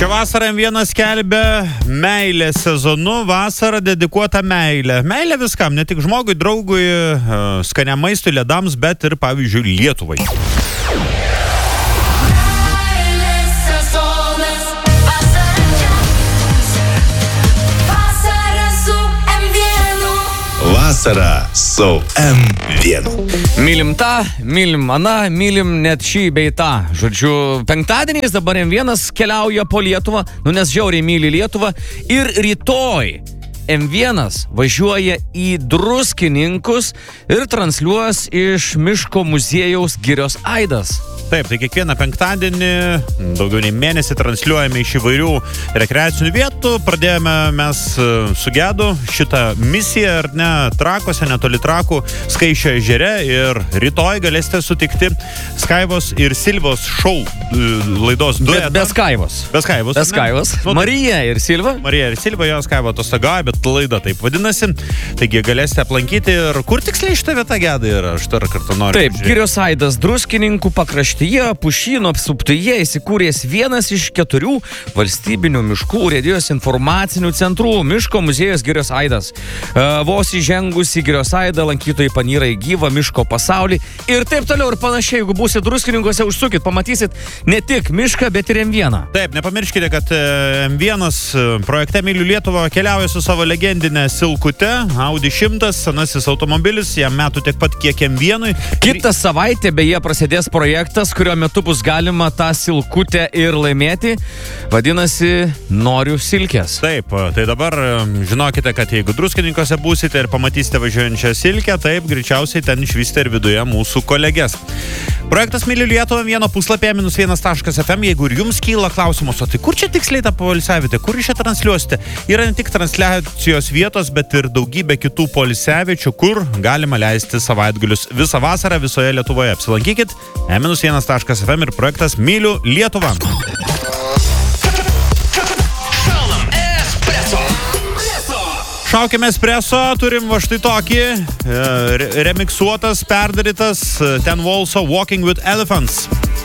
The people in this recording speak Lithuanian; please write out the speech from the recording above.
Šią vasarą M1 skelbia meilės sezonu, vasarą dedikuota meilė. Meilė viskam, ne tik žmogui, draugui, skaniam maistui, ledams, bet ir, pavyzdžiui, Lietuvai. Vasara su M1. Mylim tą, mylim aną, mylim net šį bei tą. Žodžiu, penktadieniais dabar M1 keliauja po Lietuvą, nes žiauriai myli Lietuvą. Ir rytoj M1 važiuoja į Druskininkus ir transliuos iš Miško muziejaus Girios aidas. Taip, tai kiekvieną penktadienį, daugiau nei mėnesį transliuojame iš įvairių rekreacinių vietų. Pradėjome mes su Gedu šitą misiją, ar ne, Trakuose, netoli Trakų, Skaisčio ežere, ir rytoj galėsite sutikti Skaivos ir Silvos šou laidos duetą. Be Skaivos. Be Skaivos. Be Skaivos. Marija ir Silva. Marija ir Silva, jos Skaivo atostogauja, bet laida taip vadinasi. Taigi galėsite aplankyti ir kur tiksliai šitą vietą Geda yra, aš dar kartą noriu. Taip, Girios aidas Druskininkų pakraštyje, pušynų apsuptyje įsikūręs vienas iš 4 valstybinių miškų urėdijos informacinių centrų – Miško muziejus Girios aidas. Vos įžengus į Girios aidą lankytojai panyra į gyvą miško pasaulį ir taip toliau ir panašiai. Jeigu būsit Druskininkuose, užsukit, pamatysit ne tik mišką, bet ir M1. Taip, nepamirškite, kad M1 projekte Myliu Lietuvą keliauja su savo legendinė Silkute, Audi 100, senasis automobilis, jam metų tiek pat kiek M1. Kitą savaitę beje prasidės projektas, kurio metu bus galima tą Silkutę ir laimėti. Vadinasi, noriu silkės. Taip, tai dabar žinokite, kad jeigu Druskininkose būsite ir pamatysite važiuojančią silkę, taip, greičiausiai ten išvysite ir viduje mūsų kolegės. Projektas Myliu Lietuvą M1 puslapyje -1.fm. Jeigu ir jums kyla klausimus, o tai kur čia tiksliai tą poilsiavietę, kur jūs čia transliuosite? Yra ne tik transliacijos vietos, bet ir daugybė kitų poilsiaviečių, kur galima leisti savaitgalius visą vasarą visoje Lietuvoje. Apsilankykit -1.fm ir projektas Myliu Lietuvą. Šaukime espresso, turim va štai tokį remiksuotas, perdarytas Ten Walso Walking with Elephants.